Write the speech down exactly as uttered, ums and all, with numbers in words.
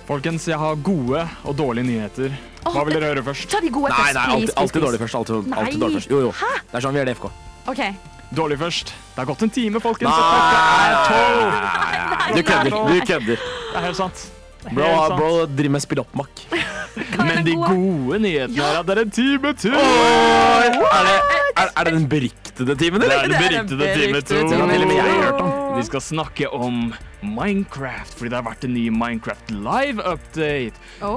Folkens, jeg har gode og dårlige nyheter. Hva vil dere høre først? Ta de gode Nei, først, nei, alltid, please, alltid please, dårlig først. Alltid, Nei. alltid dårlig først. Jo, jo. Hæ? Det er sånn vi gjør det i F K. Ok. Dårlig først. Det har gått en time, folkens. Nei. og klokka er tolv. Du kødder, du kødder. Det er helt sant. Det er Bro, helt sant. bro driver med spill-opp-makk. Men de gode nyhetene er at det er en time til. Er det, er, er det den beryktede timen, Det eller? er den beryktede time to. beryktede time. Til og med jeg har hørt om. Vi skal snakke om Minecraft, fordi det har vært en ny Minecraft Live-update.